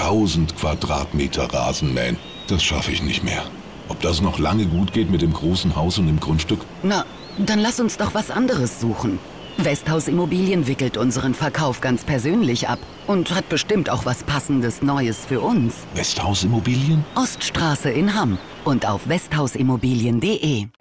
1000 Quadratmeter Rasenmähen. Das schaffe ich nicht mehr. Ob das noch lange gut geht mit dem großen Haus und dem Grundstück? Na, dann lass uns doch was anderes suchen. Westhaus Immobilien wickelt unseren Verkauf ganz persönlich ab und hat bestimmt auch was Passendes Neues für uns. Westhaus Immobilien? Oststraße in Hamm und auf westhausimmobilien.de.